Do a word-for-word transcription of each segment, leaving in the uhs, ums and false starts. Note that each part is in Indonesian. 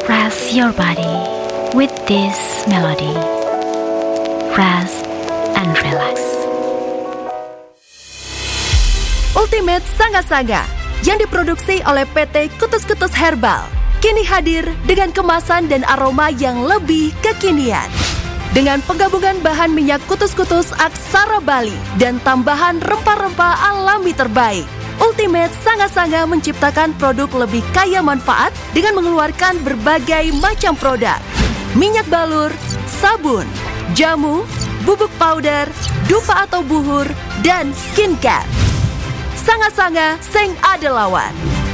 Rest your body with this melody. Rest and relax. Ultimate Sanga-Sanga yang diproduksi oleh P T Kutus-Kutus Herbal kini hadir dengan kemasan dan aroma yang lebih kekinian. Dengan penggabungan bahan minyak kutus-kutus aksara Bali dan tambahan rempah-rempah alami terbaik, Ultimate Sanga-Sanga menciptakan produk lebih kaya manfaat dengan mengeluarkan berbagai macam produk. Minyak balur, sabun, jamu, bubuk powder, dupa atau buhur, dan skincare. Sanga-Sanga sing ada lawan.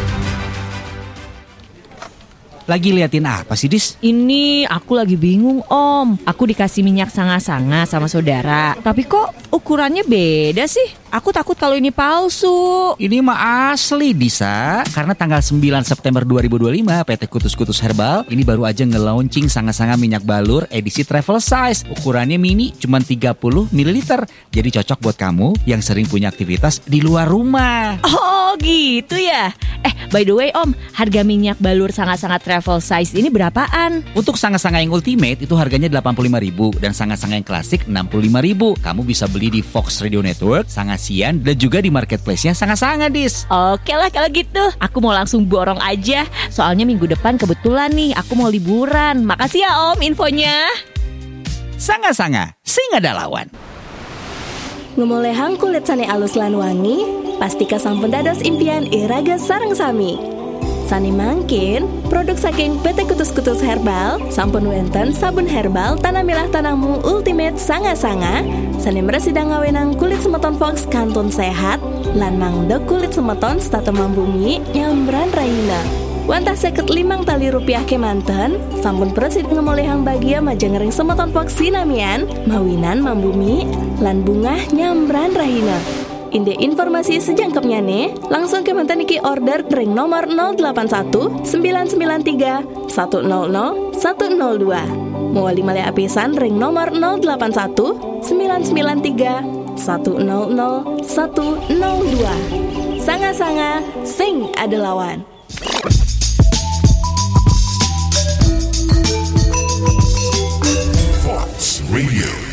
Lagi liatin apa sih, Dis? Ini aku lagi bingung, Om. Aku dikasih minyak sanga-sanga sama saudara, tapi kok ukurannya beda sih? Aku takut kalau ini palsu. Ini mah asli, Disa. Karena tanggal sembilan September dua ribu dua puluh lima P T Kutus-Kutus Herbal ini baru aja nge-launching Sanga-Sanga minyak balur edisi travel size. Ukurannya mini, cuma tiga puluh mililiter. Jadi cocok buat kamu yang sering punya aktivitas di luar rumah. Oh gitu ya. Eh by the way, Om, harga minyak balur Sanga-Sanga travel size ini berapaan? Untuk Sanga-Sanga yang ultimate itu harganya delapan puluh lima ribu dan Sanga-Sanga yang klasik enam puluh lima ribu. Kamu bisa beli di Fox Radio Network, Sangasian, dan juga di marketplace-nya Sanga-Sanga, Dis. Oke lah kalau gitu. Aku mau langsung borong aja. Soalnya minggu depan kebetulan nih aku mau liburan. Makasih ya Om infonya. Sanga-Sanga, sing ada lawan. Ngomolehang kulit sane alus lan wangi, pasti sampun dados impian iraga sareng sami. Sani mangkin, produk saking P T Kutus-Kutus Herbal, sampun wenten sabun herbal tanah milah tanahmu Ultimate Sanga-Sanga, sani meresidang ngawenang kulit semeton Fox kantun sehat, lan mangdek kulit semeton statu mambumi nyambran raina. Wantah seket limang tali rupiah kemanten, sampun presid ngemolehang bagia majengering semeton Fox sinamian, mawinan mambumi, lan bungah nyambran rahina. Inde informasi sejangkepnya nih, langsung ke mantan iki order ring nomor nol delapan satu sembilan sembilan tiga satu nol nol satu nol dua. Mewali malih apisan ring nomor nol delapan satu sembilan sembilan tiga satu nol nol satu nol dua. Sanga-Sanga, sing ada lawan. Fox Radio.